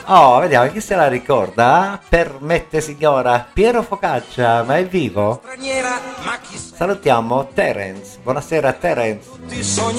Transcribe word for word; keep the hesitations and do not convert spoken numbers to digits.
Oh, vediamo chi se la ricorda. Permette signora, Piero Focaccia, ma è vivo? Salutiamo Terence. Buonasera Terence.